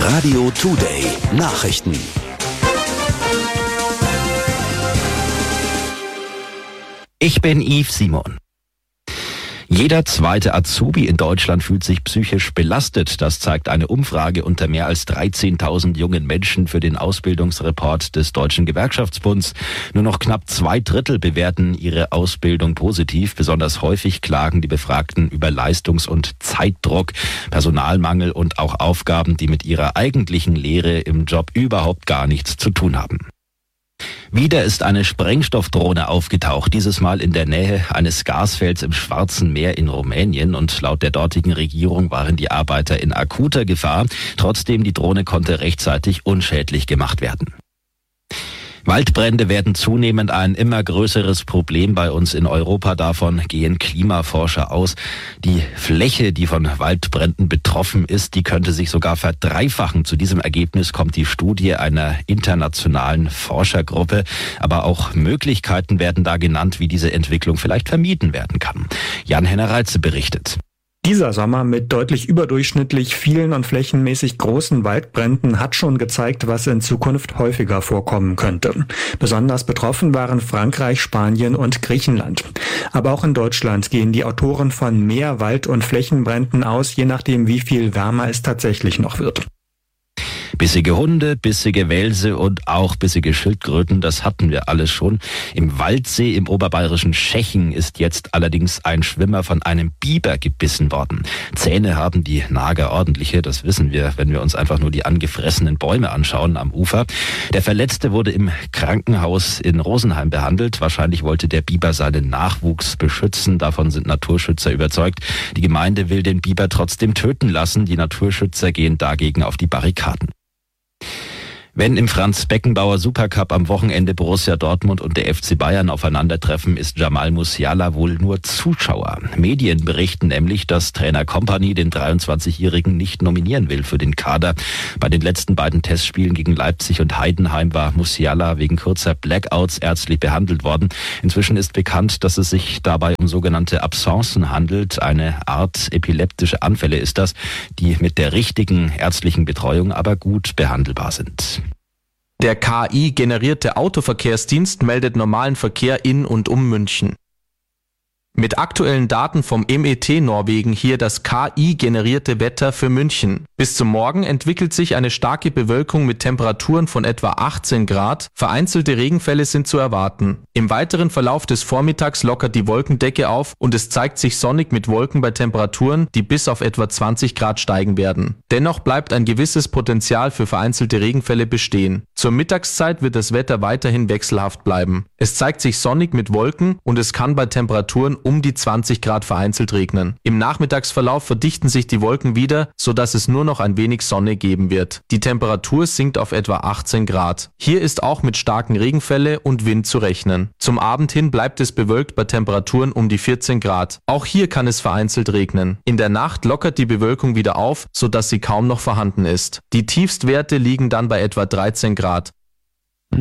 Radio Today Nachrichten. Ich bin Yves Simon. Jeder zweite Azubi in Deutschland fühlt sich psychisch belastet. Das zeigt eine Umfrage unter mehr als 13.000 jungen Menschen für den Ausbildungsreport des Deutschen Gewerkschaftsbunds. Nur noch knapp 2/3 bewerten ihre Ausbildung positiv. Besonders häufig klagen die Befragten über Leistungs- und Zeitdruck, Personalmangel und auch Aufgaben, die mit ihrer eigentlichen Lehre im Job überhaupt gar nichts zu tun haben. Wieder ist eine Sprengstoffdrohne aufgetaucht, dieses Mal in der Nähe eines Gasfelds im Schwarzen Meer in Rumänien, und laut der dortigen Regierung waren die Arbeiter in akuter Gefahr. Trotzdem, die Drohne konnte rechtzeitig unschädlich gemacht werden. Waldbrände werden zunehmend ein immer größeres Problem bei uns in Europa. Davon gehen Klimaforscher aus. Die Fläche, die von Waldbränden betroffen ist, die könnte sich sogar verdreifachen. Zu diesem Ergebnis kommt die Studie einer internationalen Forschergruppe. Aber auch Möglichkeiten werden da genannt, wie diese Entwicklung vielleicht vermieden werden kann. Jan-Henner Reitze berichtet. Dieser Sommer mit deutlich überdurchschnittlich vielen und flächenmäßig großen Waldbränden hat schon gezeigt, was in Zukunft häufiger vorkommen könnte. Besonders betroffen waren Frankreich, Spanien und Griechenland. Aber auch in Deutschland gehen die Autoren von mehr Wald- und Flächenbränden aus, je nachdem, wie viel wärmer es tatsächlich noch wird. Bissige Hunde, bissige Welse und auch bissige Schildkröten, das hatten wir alles schon. Im Waldsee im oberbayerischen Scheching ist jetzt allerdings ein Schwimmer von einem Biber gebissen worden. Zähne haben die Nager ordentliche, das wissen wir, wenn wir uns einfach nur die angefressenen Bäume anschauen am Ufer. Der Verletzte wurde im Krankenhaus in Rosenheim behandelt. Wahrscheinlich wollte der Biber seinen Nachwuchs beschützen. Davon sind Naturschützer überzeugt. Die Gemeinde will den Biber trotzdem töten lassen. Die Naturschützer gehen dagegen auf die Barrikaden. Wenn im Franz-Beckenbauer Supercup am Wochenende Borussia Dortmund und der FC Bayern aufeinandertreffen, ist Jamal Musiala wohl nur Zuschauer. Medien berichten nämlich, dass Trainer Kompany den 23-Jährigen nicht nominieren will für den Kader. Bei den letzten beiden Testspielen gegen Leipzig und Heidenheim war Musiala wegen kurzer Blackouts ärztlich behandelt worden. Inzwischen ist bekannt, dass es sich dabei um sogenannte Absencen handelt. Eine Art epileptische Anfälle ist das, die mit der richtigen ärztlichen Betreuung aber gut behandelbar sind. Der KI-generierte Autoverkehrsdienst meldet normalen Verkehr in und um München. Mit aktuellen Daten vom MET Norwegen hier das KI-generierte Wetter für München. Bis zum Morgen entwickelt sich eine starke Bewölkung mit Temperaturen von etwa 18 Grad. Vereinzelte Regenfälle sind zu erwarten. Im weiteren Verlauf des Vormittags lockert die Wolkendecke auf und es zeigt sich sonnig mit Wolken bei Temperaturen, die bis auf etwa 20 Grad steigen werden. Dennoch bleibt ein gewisses Potenzial für vereinzelte Regenfälle bestehen. Zur Mittagszeit wird das Wetter weiterhin wechselhaft bleiben. Es zeigt sich sonnig mit Wolken und es kann bei Temperaturen um die 20 Grad vereinzelt regnen. Im Nachmittagsverlauf verdichten sich die Wolken wieder, sodass es nur noch ein wenig Sonne geben wird. Die Temperatur sinkt auf etwa 18 Grad. Hier ist auch mit starken Regenfälle und Wind zu rechnen. Zum Abend hin bleibt es bewölkt bei Temperaturen um die 14 Grad. Auch hier kann es vereinzelt regnen. In der Nacht lockert die Bewölkung wieder auf, sodass sie kaum noch vorhanden ist. Die Tiefstwerte liegen dann bei etwa 13 Grad.